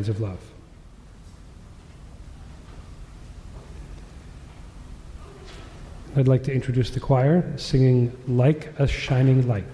kinds of love. I'd like to introduce the choir singing Like a Shining Light.